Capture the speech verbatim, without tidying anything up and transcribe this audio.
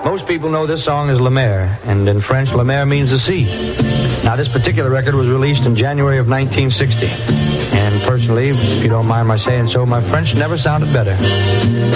Most people know this song as La Mer, and in French, La Mer means the sea. Now, this particular record was released in January of nineteen sixty. And personally, if you don't mind my saying so, my French never sounded better.